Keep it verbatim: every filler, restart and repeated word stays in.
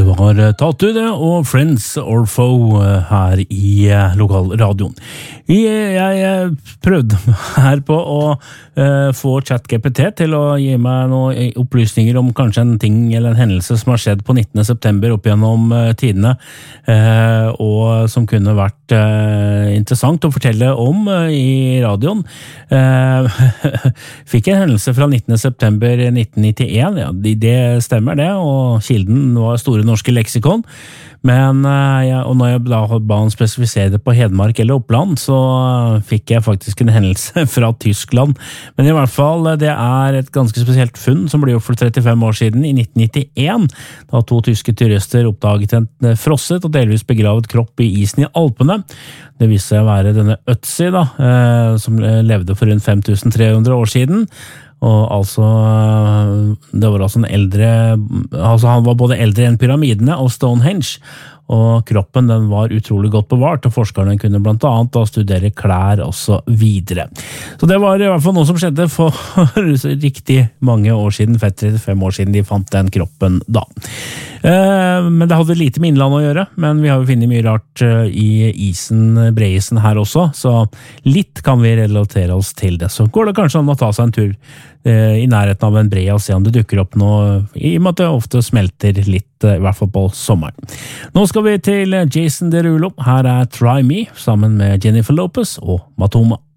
var Tattoo det, og Friends or Foe her i lokalradioen. Jeg prøvde her på å uh, få ChatGPT til å gi meg noen opplysninger om kanskje en ting eller en hendelse som har skjedd på nittende september opp gjennom uh, tidene, uh, og som kunne vært uh, interessant å fortelle om uh, i radioen. Uh, fikk en hendelse fra nittende september nitten nittien, ja, det, det stemmer det, og kilden var Store Norske Leksikon, men ja, og når jeg da ba han spesifisere det på Hedmark eller Oppland, så fikk jeg faktisk en hendelse fra Tyskland. Men i hvert fall, det er et ganske spesielt funn som ble gjort for trettifem år siden, i nitten nittien, da to tyske turister oppdaget en frosset og delvis begravet kropp i isen i Alpene. Det viste seg å være denne Ötzi, da, som levde for rundt fem tusen tre hundre år siden. Og altså, det var altså en eldre, altså han var både eldre enn pyramidene og Stonehenge, og kroppen den var utrolig godt bevart, og forskerne kunne blant annet da studere klær og så videre. Så det var i hvert fall noe som skjedde for riktig mange år siden, for trettifem år siden de fant den kroppen da. Men det hadde lite med innland å gjøre, men vi har jo funnet mye rart i isen, breisen her også, så litt kan vi relatere oss til det. Så går det kanskje an å ta seg en tur i nærheten av en brei og se om det dukker opp noe, i og med at det ofte smelter litt, i hvert fall på sommeren. Nå skal vi til Jason Derulo. Her er Try Me, sammen med Jennifer Lopez og Matoma.